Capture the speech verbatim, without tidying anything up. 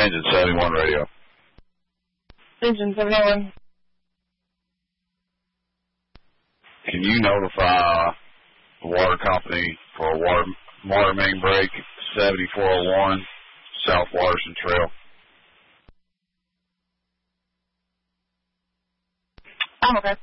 Engine seventy-one radio. Engine seventy-one. Can you notify the water company for a water, water main break seventy-four oh one South Waterson Trail? I'm okay.